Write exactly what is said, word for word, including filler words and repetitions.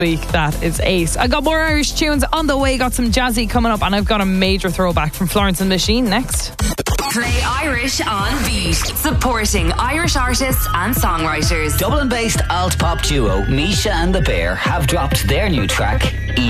week. That is ace. I got more Irish tunes on the way, got some jazzy coming up, and I've got a major throwback from Florence and the Machine next. Play Irish on Beat, supporting Irish artists and songwriters. Dublin-based alt pop duo Misha and the Bear have dropped their new track